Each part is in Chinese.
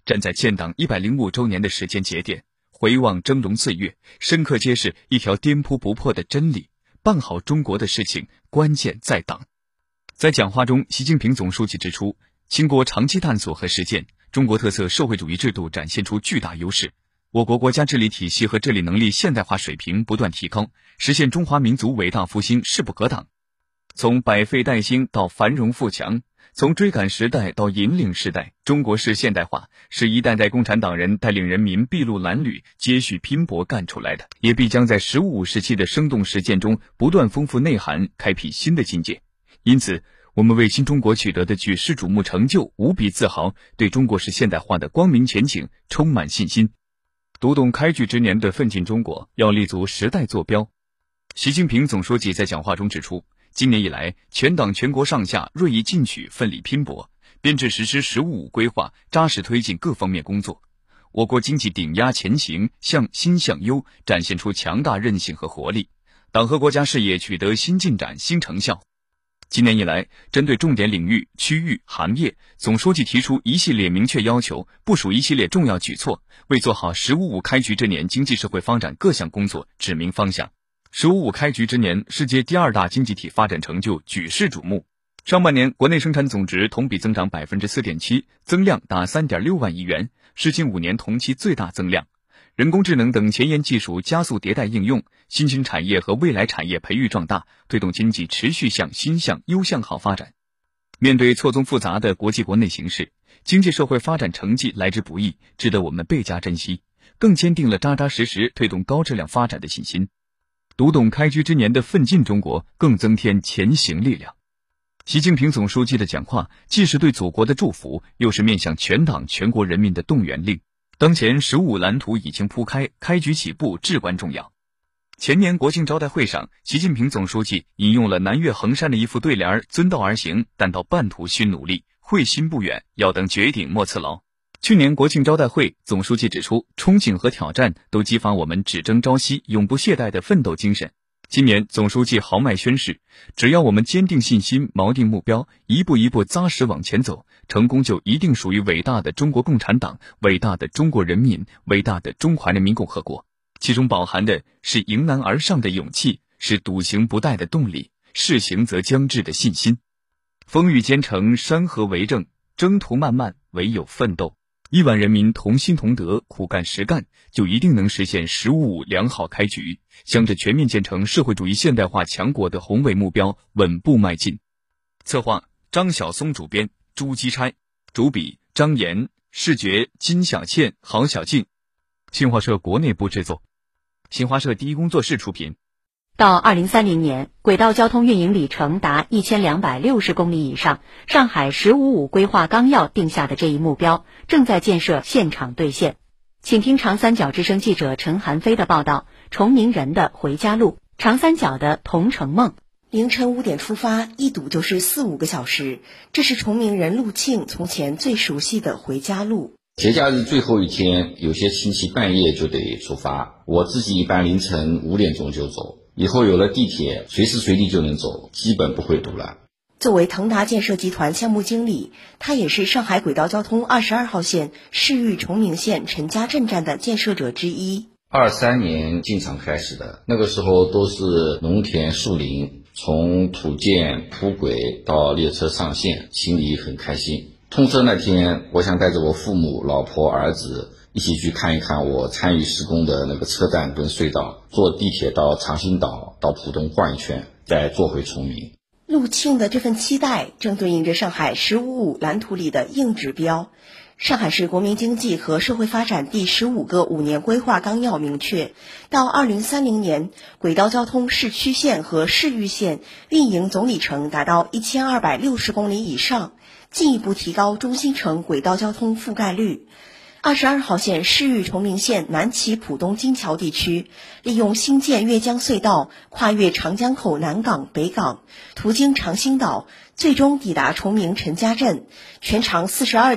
站在建党105周年的时间节点，回望峥嵘岁月，深刻揭示一条颠扑不破的真理：办好中国的事情，关键在党。在讲话中，习近平总书记指出，经过长期探索和实践，中国特色社会主义制度展现出巨大优势，我国国家治理体系和治理能力现代化水平不断提高，实现中华民族伟大复兴势不可挡。从百废待兴到繁荣富强，从追赶时代到引领时代，中国式现代化是一代代共产党人带领人民筚路蓝缕、接续拼搏干出来的，也必将在15时期的生动实践中不断丰富内涵，开辟新的境界。因此，我们为新中国取得的举世瞩目成就无比自豪，对中国式现代化的光明前景充满信心。读懂开局之年的奋进中国，要立足时代坐标。习近平总书记在讲话中指出，今年以来，全党全国上下锐意进取，奋力拼搏，编制实施“十五五”规划，扎实推进各方面工作。我国经济顶压前行，向新向优，展现出强大韧性和活力，党和国家事业取得新进展、新成效。今年以来，针对重点领域、区域、行业，总书记提出一系列明确要求，部署一系列重要举措，为做好“十五五”开局之年经济社会发展各项工作指明方向。“十五五”开局之年，世界第2大经济体发展成就举世瞩目。上半年，国内生产总值同比增长 4.7%， 增量达 3.6 万亿元，是近5年同期最大增量。人工智能等前沿技术加速迭代应用，新兴产业和未来产业培育壮大，推动经济持续向新向优向好发展。面对错综复杂的国际国内形势，经济社会发展成绩来之不易，值得我们倍加珍惜，更坚定了扎扎实实推动高质量发展的信心。读懂开局之年的奋进中国，更增添前行力量。习近平总书记的讲话，既是对祖国的祝福，又是面向全党全国人民的动员令。当前“十五五”蓝图已经铺开，开局起步至关重要。前年国庆招待会上，习近平总书记引用了南岳衡山的一副对联：遵道而行，但到半途须努力，会心不远，要等绝顶莫辞劳。去年国庆招待会，总书记指出，憧憬和挑战都激发我们只争朝夕、永不懈怠的奋斗精神。今年总书记豪迈宣誓，只要我们坚定信心、锚定目标，一步一步扎实往前走，成功就一定属于伟大的中国共产党、伟大的中国人民、伟大的中华人民共和国。其中饱含的是迎难而上的勇气，是笃行不怠的动力，是行则将至的信心。风雨兼程，山河为证，征途漫漫，唯有奋斗。亿万人民同心同德，苦干实干，就一定能实现“十五五”良好开局，向着全面建成社会主义现代化强国的宏伟目标稳步迈进。策划：张晓松，主编朱基钗，主笔张岩，视觉金小倩、郝小静。新华社国内部制作，新华社第一工作室出品。 到2030年，轨道交通运营里程达1260公里以上，上海“十五五”规划纲要定下的这一目标，正在建设现场兑现。请听长三角之声记者陈寒飞的报道：崇明人的回家路，长三角的同城梦。 凌晨5点出发，一堵就是4-5个小时，这是崇明人陆庆从前最熟悉的回家路。 节假日最后一天，有些亲戚半夜就得出发，我自己一般凌晨5点钟就走。以后有了地铁，随时随地就能走，基本不会堵了。 作为腾达建设集团项目经理，他也是上海轨道交通22号线市域崇明县陈家镇站的建设者之一。 23年进场开始的，那个时候都是农田树林，从土建铺轨到列车上线，心里很开心。通车那天，我想带着我父母、老婆、儿子一起去看一看我参与施工的那个车站跟隧道，坐地铁到长兴岛，到浦东逛一圈，再坐回崇明。 陆庆的这份期待正对应着上海“十五五”蓝图里的硬指标。上海市国民经济和社会发展第15个5年规划纲要明确，到2030年，轨道交通市区线和市域线运营总里程达到1260公里以上，进一步提高中心城轨道交通覆盖率。22号线市域崇明县南起浦东金桥地区，利用新建越江隧道跨越长江口南港、北港，途经长兴岛，最终抵达崇明陈家镇，全长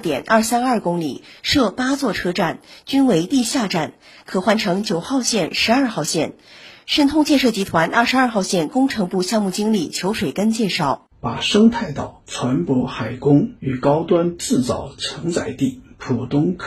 42.232公里，设8座车站，均为地下站，可换乘9号线、12号线。申通建设集团22号线工程部项目经理裘水根介绍， 把生态岛、船舶海工与高端制造承载地浦东